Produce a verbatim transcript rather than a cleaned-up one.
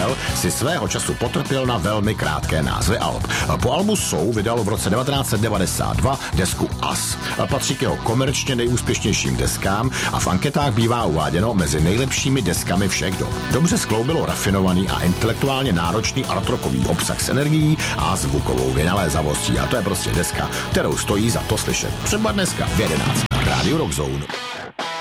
Bell si svého času potrpěl na velmi krátké názvy alb. Po albu Soul vydal v roce devatenáct set devadesát dva desku Us. Patří k jeho komerčně nejúspěšnějším deskám a v anketách bývá uváděno mezi nejlepšími deskami všech dob. Dobře skloubilo rafinovaný a intelektuálně náročný artrockový obsah s energií a zvukovou vynalézavostí. A to je prostě deska, kterou stojí za to slyšet. Třeba dneska v jedenáct na Radio Rock Zone.